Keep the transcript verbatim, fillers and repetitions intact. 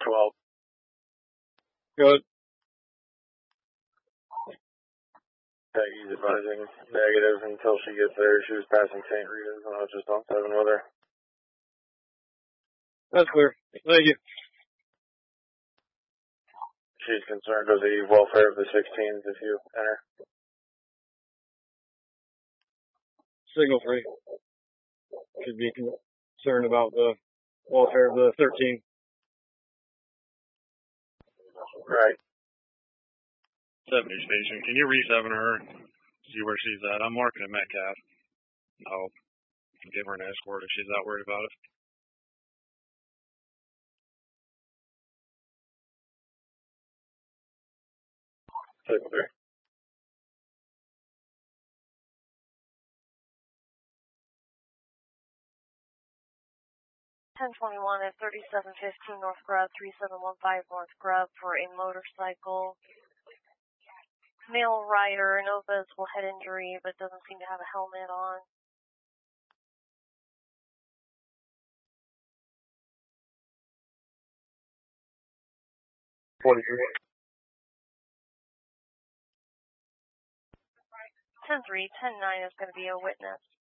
twelve. Good. Peggy's advising negative until she gets there. She was passing Saint Rita's and I was just on seven with her. That's clear. Thank you. She's concerned with the welfare of the sixteens if you enter. Signal three. Should be concerned about the welfare of the thirteen. Right. seventy station. Can you re-seven her? See where she's at. I'm marking at Metcalf. I'll give her an escort if she's not worried about it. Signal three. ten twenty-one at thirty-seven fifteen North Grub, three seven one five North Grub for a motorcycle. Male rider, no visible head injury, but doesn't seem to have a helmet on. twenty-three. ten three, ten nine is going to be a witness.